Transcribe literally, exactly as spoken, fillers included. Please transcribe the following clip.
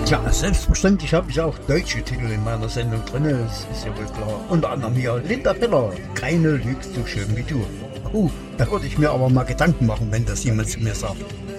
Tja, selbstverständlich habe ich auch deutsche Titel in meiner Sendung drin, das ist ja wohl klar. Unter anderem hier Linda Piller, keine lügt so schön wie du. Uh, da würde ich mir aber mal Gedanken machen, wenn das jemand zu mir sagt.